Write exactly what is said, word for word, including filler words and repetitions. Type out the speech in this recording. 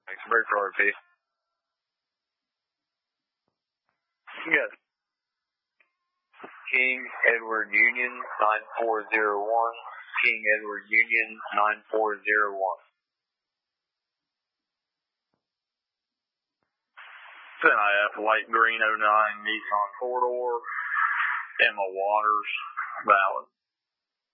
Break for R P. Yes. King Edward Union nine four zero one. King Edward Union nine four zero one. ten I F light green oh nine Nissan four door. Emma Waters, valid.